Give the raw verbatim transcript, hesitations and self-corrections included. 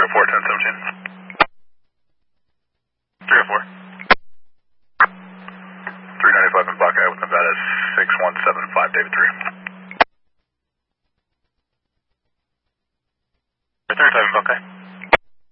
oh four, ten seventeen. three oh four. three ninety-five in Buckeye with Nevada six one seven five, David three. three ninety-five in Buckeye.